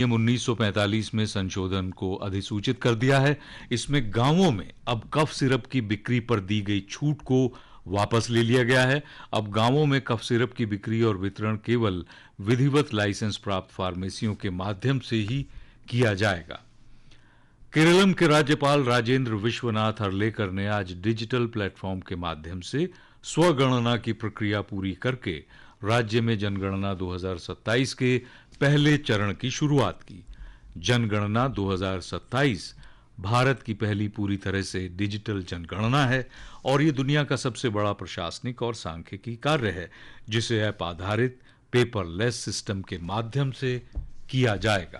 अधिनियम 1945 में संशोधन को अधिसूचित कर दिया है। इसमें गांवों में अब कफ सिरप की बिक्री पर दी गई छूट को वापस ले लिया गया है। अब गांवों में कफ सिरप की बिक्री और वितरण केवल विधिवत लाइसेंस प्राप्त फार्मेसियों के माध्यम से ही किया जाएगा। केरलम के राज्यपाल राजेंद्र विश्वनाथ अर्लेकर ने आज डिजिटल प्लेटफॉर्म के माध्यम से स्वगणना की प्रक्रिया पूरी करके राज्य में जनगणना 2027 के पहले चरण की शुरुआत की। जनगणना 2027 भारत की पहली पूरी तरह से डिजिटल जनगणना है और ये दुनिया का सबसे बड़ा प्रशासनिक और सांख्यिकी कार्य है जिसे ऐप आधारित पेपरलेस सिस्टम के माध्यम से किया जाएगा।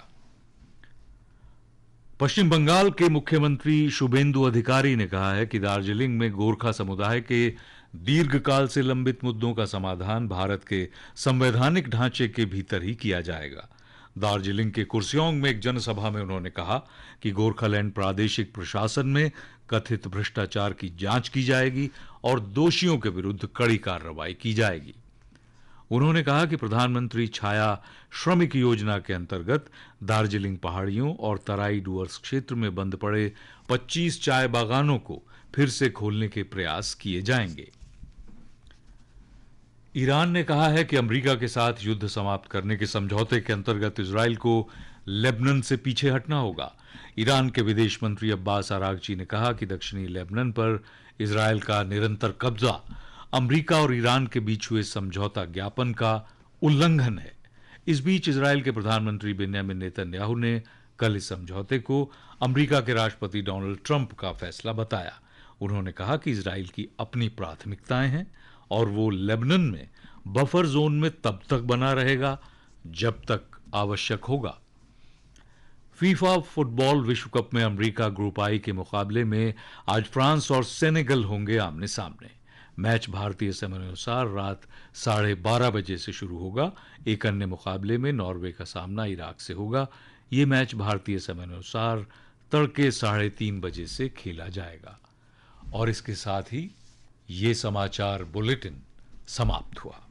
पश्चिम बंगाल के मुख्यमंत्री शुभेंदु अधिकारी ने कहा है कि दार्जिलिंग में गोरखा समुदाय के दीर्घकाल से लंबित मुद्दों का समाधान भारत के संवैधानिक ढांचे के भीतर ही किया जाएगा। दार्जिलिंग के कुर्सियोंग में एक जनसभा में उन्होंने कहा कि गोरखालैंड प्रादेशिक प्रशासन में कथित भ्रष्टाचार की जांच की जाएगी और दोषियों के विरुद्ध कड़ी कार्रवाई की जाएगी। उन्होंने कहा कि प्रधानमंत्री छाया श्रमिक योजना के अंतर्गत दार्जिलिंग पहाड़ियों और तराई डुअर्स क्षेत्र में बंद पड़े 25 चाय बागानों को फिर से खोलने के प्रयास किए जाएंगे। ईरान ने कहा है कि अमेरिका के साथ युद्ध समाप्त करने के समझौते के अंतर्गत इजराइल को लेबनान से पीछे हटना होगा। ईरान के विदेश मंत्री अब्बास आरागची ने कहा कि दक्षिणी लेबनान पर इजराइल का निरंतर कब्जा अमेरिका और ईरान के बीच हुए समझौता ज्ञापन का उल्लंघन है। इस बीच इजराइल के प्रधानमंत्री बेन्यामिन नेतन्याहू ने कल इस समझौते को अमेरिका के राष्ट्रपति डोनाल्ड ट्रंप का फैसला बताया। उन्होंने कहा कि इजराइल की अपनी प्राथमिकताएं हैं और वो लेबनान में बफर जोन में तब तक बना रहेगा जब तक आवश्यक होगा। फीफा फुटबॉल विश्व कप में अमेरिका ग्रुप आई के मुकाबले में आज फ्रांस और सेनेगल होंगे आमने सामने। मैच भारतीय समयानुसार रात 12:30 बजे से शुरू होगा। एक अन्य मुकाबले में नॉर्वे का सामना इराक से होगा। ये मैच भारतीय समयानुसार तड़के 3:30 बजे से खेला जाएगा। और इसके साथ ही ये समाचार बुलेटिन समाप्त हुआ।